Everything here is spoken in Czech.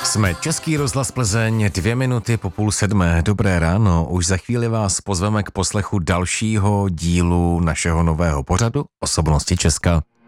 Jsme Český rozhlas Plzeň, 2 minuty po 6:30. Dobré ráno, už za chvíli vás pozveme k poslechu dalšího dílu našeho nového pořadu Osobnosti Česka.